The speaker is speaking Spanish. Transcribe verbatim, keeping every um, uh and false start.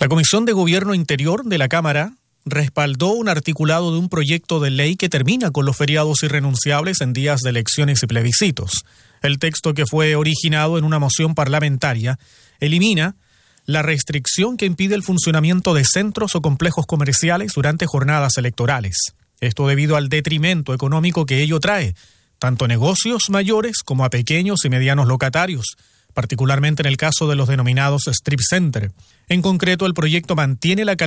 La Comisión de Gobierno Interior de la Cámara respaldó un articulado de un proyecto de ley que termina con los feriados irrenunciables en días de elecciones y plebiscitos. El texto, que fue originado en una moción parlamentaria, elimina la restricción que impide el funcionamiento de centros o complejos comerciales durante jornadas electorales. Esto debido al detrimento económico que ello trae, tanto a negocios mayores como a pequeños y medianos locatarios, particularmente en el caso de los denominados strip center. En concreto, el proyecto mantiene la